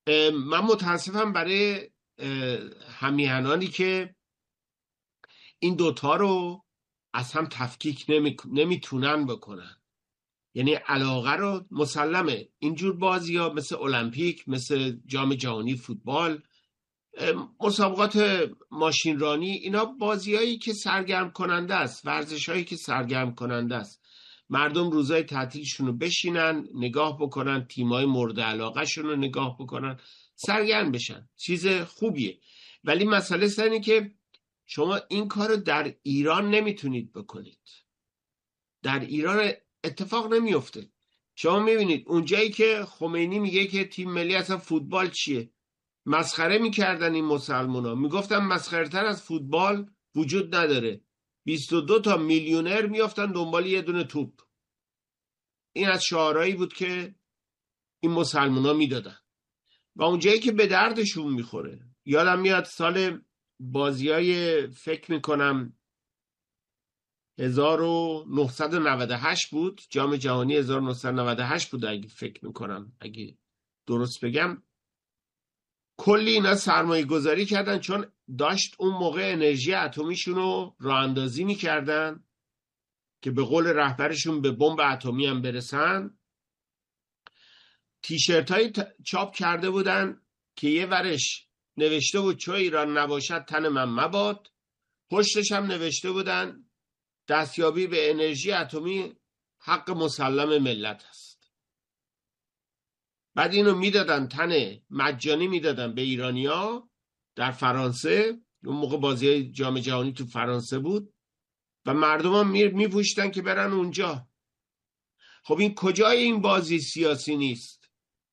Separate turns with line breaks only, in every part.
من متاسفم برای همیهنانی که این دوتا رو از هم تفکیک نمیتونن بکنن. یعنی علاقه رو مسلمه اینجور بازی ها مثل المپیک، مثل جام جهانی فوتبال، مسابقات ماشینرانی، اینا بازیایی که سرگرم کننده است، ورزشایی که سرگرم کننده است. مردم روزای تعطیلشون رو بشینن نگاه بکنن، تیمای مورد علاقه شون رو نگاه بکنن، سرگرم بشن، چیز خوبیه. ولی مسئله اینه که شما این کار رو در ایران نمیتونید بکنید. در ایران اتفاق نمیفته. شما میبینید اونجایی که خمینی میگه که تیم ملی اصلا فوتبال چیه، مسخره میکردن این مسلمونا، میگفتن مسخره تر از فوتبال وجود نداره. 22 تا میلیونر میافتن دنبال یه دونه توپ. این از شعارهایی بود که این مسلمونا میدادن و اونجایی که به دردشون میخوره. یادم میاد سال بازیای فکر میکنم 1998 بود، جام جهانی 1998 بود اگه فکر میکنم، اگه درست بگم. کلی اینا سرمایه گذاری کردن چون داشت اون موقع انرژی اتمیشون رو راه اندازی میکردن که به قول رهبرشون به بمب اتمی هم برسن. تیشرت های چاپ کرده بودن که یه ورش نوشته بود چو ایران نباشد تن من مباد، پشتش هم نوشته بودن دستیابی به انرژی اتمی حق مسلم ملت است. بعد اینو میدادن تن مجانی میدادن به ایرانیا در فرانسه. اون موقع بازی جام جهانی تو فرانسه بود و مردم هم میپوشتن که برن اونجا. خب این کجای این بازی سیاسی نیست؟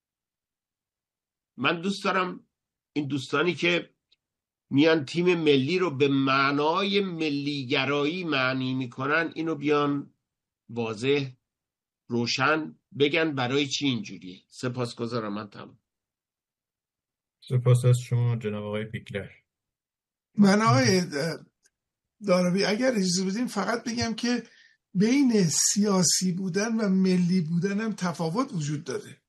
من دوست دارم این دوستانی که میان تیم ملی رو به معنای ملیگرایی معنی میکنن اینو بیان واضح روشن بگن برای چی اینجوریه. سپاسگزارم. من تمام.
سپاس از شما جناب آقای پیکلر.
من آقای داروی اگر اجازه بدین فقط بگم که بین سیاسی بودن و ملی بودن هم تفاوت وجود داره.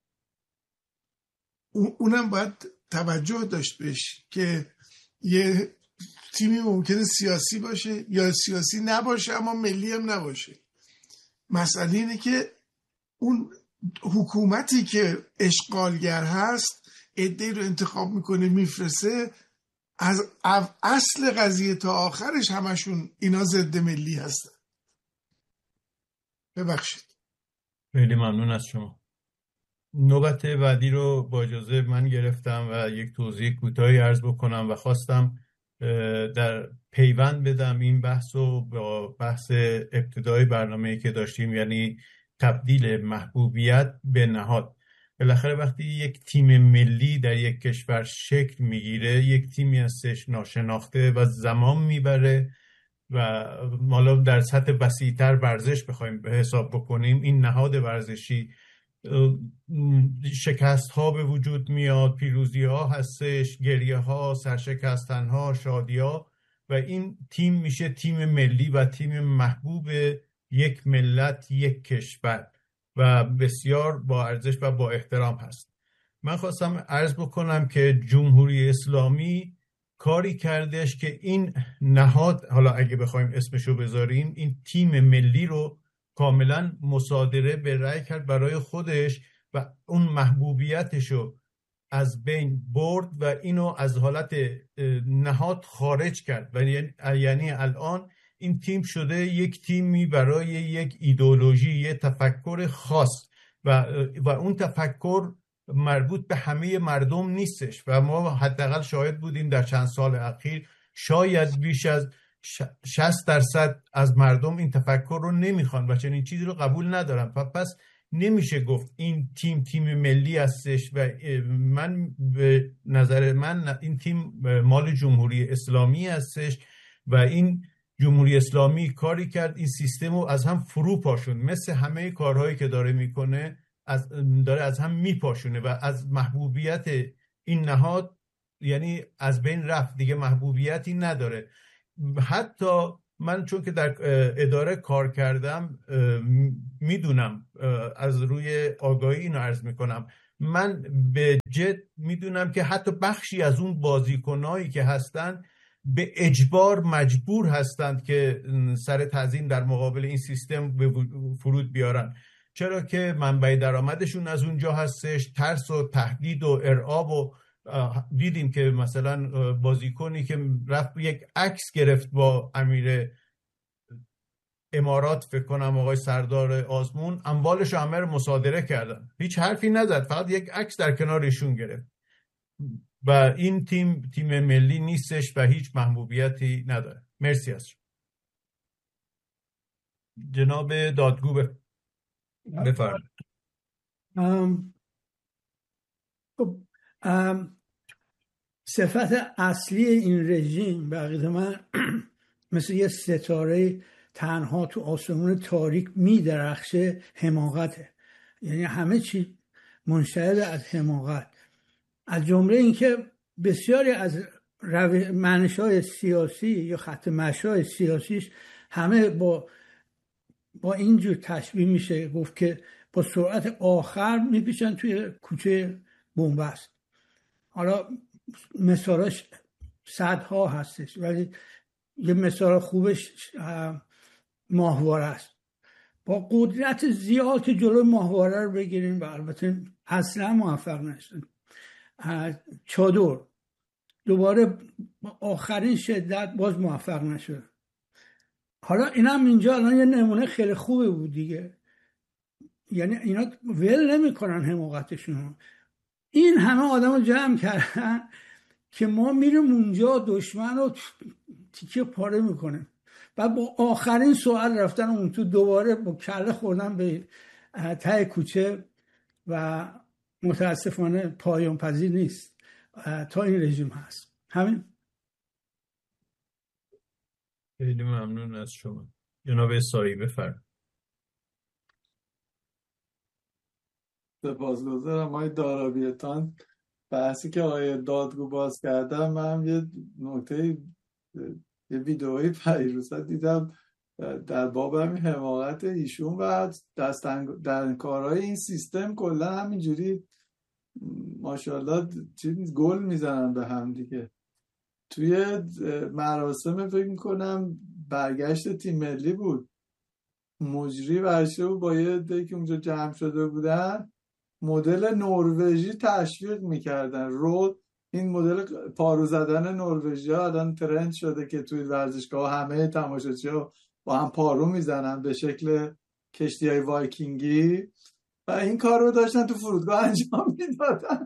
اونم باید توجه داشت بهش که یه تیمی ممکنه سیاسی باشه یا سیاسی نباشه اما ملی هم نباشه. مسئله اینه که اون حکومتی که اشغالگر هست عده‌ای رو انتخاب میکنه میفرسته، از اصل قضیه تا آخرش همشون اینا ضد ملی هستن. ببخشید.
خیلی ممنون از شما. نوبت بعدی رو با اجازه من گرفتم و یک توضیح کوتاهی عرض بکنم و خواستم در پیوند بدم این بحث رو با بحث ابتدای برنامه‌ای که داشتیم، یعنی تبدیل محبوبیت به نهاد. بالاخره وقتی یک تیم ملی در یک کشور شکل میگیره، یک تیمی هستش ناشناخته و زمان میبره و حالا در سطح وسیع‌تر ورزش بخوایم به حساب بکنیم، این نهاد ورزشی شکست ها به وجود میاد، پیروزی ها هستش، گریه ها، سرشکستن ها، شادی ها، و این تیم میشه تیم ملی و تیم محبوب یک ملت، یک کشور و بسیار با ارزش و با احترام هست. من خواستم عرض بکنم که جمهوری اسلامی کاری کردش که این نهاد، حالا اگه بخوایم اسمشو بذاریم، این تیم ملی رو کاملا مصادره به رأی کرد برای خودش و اون محبوبیتشو از بین برد و اینو از حالت نهاد خارج کرد و یعنی الان این تیم شده یک تیمی برای یک ایدئولوژی، یک تفکر خاص و اون تفکر مربوط به همه مردم نیستش و ما حداقل شاهد بودیم در چند سال اخیر شاید بیش از 60% از مردم این تفکر رو نمیخوان و چنین چیزی رو قبول ندارن. پس نمیشه گفت این تیم ملی هستش و من به نظر من این تیم مال جمهوری اسلامی هستش و این جمهوری اسلامی کاری کرد این سیستم رو از هم فرو پاشون، مثل همه کارهایی که داره میکنه داره از هم میپاشونه و از محبوبیت این نهاد یعنی از بین رفت، دیگه محبوبیتی نداره. حتی من چون که در اداره کار کردم میدونم، از روی آگاهی اینو عرض میکنم، من به جد میدونم که حتی بخشی از اون بازیکنایی که هستن به اجبار مجبور هستند که سر تعظیم در مقابل این سیستم به فرود بیارن، چرا که منبع درآمدشون از اونجا هستش. ترس و تهدید و ارعاب و دیدیم که مثلا بازیکنی که رفت یک عکس گرفت با امیر امارات، فکر کنم آقای سردار آزمون، اموالش همه رو مصادره کردن، هیچ حرفی نزد، فقط یک عکس در کنار ایشون گرفت. و این تیم ملی نیستش و هیچ محبوبیتی نداره. مرسی از جناب دادگو بفرمایید.
صفت اصلی این رژیم به عقیده من مثل یه ستاره تنها تو آسمون تاریک می درخشه، حماقته. یعنی همه چی منشأ از حماقت، از جمله اینکه بسیاری از منشأهای سیاسی یا خط مشای سیاسیش همه با اینجور تشبیه میشه گفت که با سرعت آخر میپیچن توی کوچه بنبست. حالا مثالاش صدها هستش، ولی یه مثال خوبش ماهواره است. با قدرت زیاد جلوی ماهواره رو بگیریم و البته اصلا موفق نشدن. چادر دوباره آخرین شدت باز موفق نشد. حالا اینم اینجا الان یه نمونه خیلی خوبی بود دیگه. یعنی اینا ول نمی‌کنن حماقتشون. این همه آدمو جمع کردن که ما میریم اونجا دشمن رو تیکه پاره میکنه. بعد با آخرین سوال رفتن اون تو دوباره با کله خوردن به ته کوچه و متاسفانه پایان پذیر نیست. تا این رژیم هست. همین.
خیلی ممنون از شما. جناب اسایی بفرمایید.
سپاسگزارم آقای دارابیتان. بحثی که آقای دادگو باز کردم، من یه نکته، یه ویدئوی پیروز دیدم در باب همین حماقت ایشون و در کارهای این سیستم کلا همینجوری ماشاءالله گل میزنن به هم دیگه. توی مراسم فکر میکنم برگشت تیم ملی بود، مجری ورشه و با یه عده‌ای که اونجا جمع شده بودن مدل نروژی تشویق میکردن. این مدل پارو زدن نروژی ها الان ترند شده که توی ورزشگاه همه تماشاچی‌ها با هم پارو میزنن به شکل کشتی‌های وایکینگی و این کار رو داشتن تو فرودگاه انجام میدادن.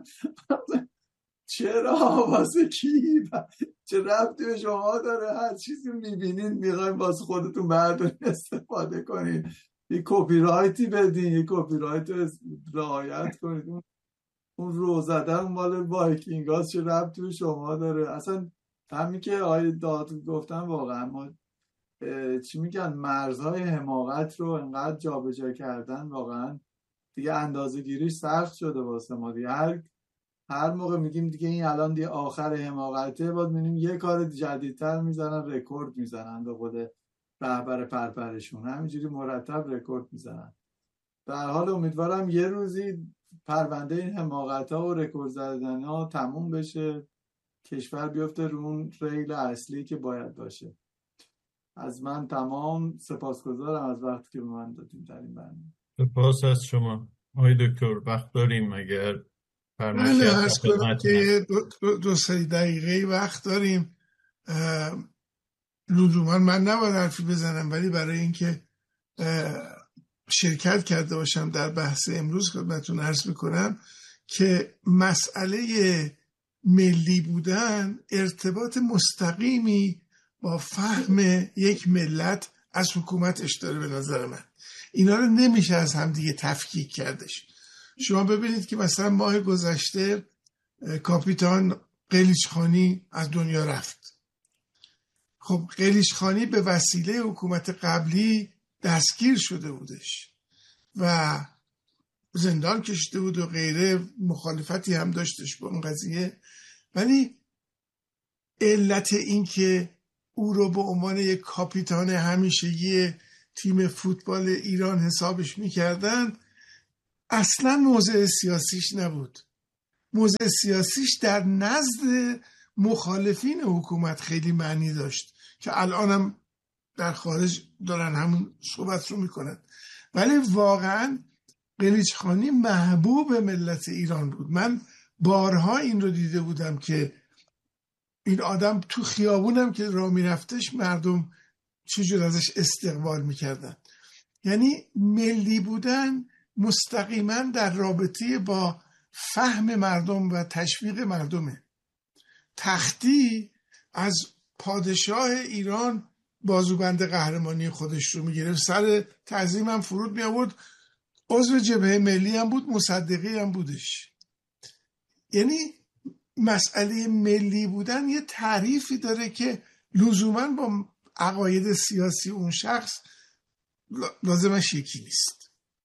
چرا؟ واسه کی؟ چه ربطی به شما داره؟ هر چیزی میبینین میخواین واسه خودتون بردارین استفاده کنین، یه کپی رایتی بدین، یه کپی رایت رو رعایت کنید. اون رو زدن مال وایکینگ هاست، چه ربطی به شما داره؟ اصلا همین که آقای داد گفتن واقعا ما چی میگن مرزهای حماقت رو انقدر جابجا کردن، واقعا دیگه اندازه گیریش سخت شده واسه ما دیگه. هر موقع میگیم دیگه این الان دیگه آخر حماقته، باید میبینیم یه کار جدیدتر میزنن، رکورد میزنن به خود رهبر پرپرشون، همینجوری مرتب رکورد میزنن. در حال امیدوارم یه روزی پرونده این حماقت‌ها و رکورد زدن‌ها تموم بشه، کشور بیفته رو اون ریل اصلی که باید باشه. از من تمام سپاسگزارم از وقتی که به من دادیم در این برنامه.
سپاس از شما. آقای دکتر وقت داریم اگر
من عرض کنم که دو سه دقیقه وقت داریم. لزوما من نباید حرفی بزنم، ولی برای اینکه شرکت کرده باشم در بحث امروز خدمتتون عرض میکنم که مسئله ملی بودن ارتباط مستقیمی با فهم یک ملت از حکومتش داره. به نظر من اینا رو نمیشه از هم دیگه تفکیک کردش. شما ببینید که مثلا ماه گذشته کاپیتان قلیچخانی از دنیا رفت. خب قلیچخانی به وسیله حکومت قبلی دستگیر شده بودش و زندان کشیده بود و غیره، مخالفتی هم داشتش با اون قضیه، ولی علت این که او رو به عنوان یک کاپیتان همیشگی تیم فوتبال ایران حسابش میکردن اصلا موضع سیاسیش نبود. موضع سیاسیش در نزد مخالفین حکومت خیلی معنی داشت که الانم در خارج دارن همون صحبت رو میکنن. ولی واقعا قلیچخانی محبوب ملت ایران بود. من بارها این رو دیده بودم که این آدم تو خیابونم که راه میرفتش مردم چجور ازش استقبال میکردن. یعنی ملی بودن مستقیما در رابطه با فهم مردم و تشویق مردمه. تختی از پادشاه ایران بازوبند قهرمانی خودش رو میگرفت، سر تعظیم هم فرود می آورد، عضو جبهه ملی هم بود، مصدقی هم بودش. یعنی مسئله ملی بودن یه تعریفی داره که لزوما با عقاید سیاسی اون شخص لازمش یکی نیست.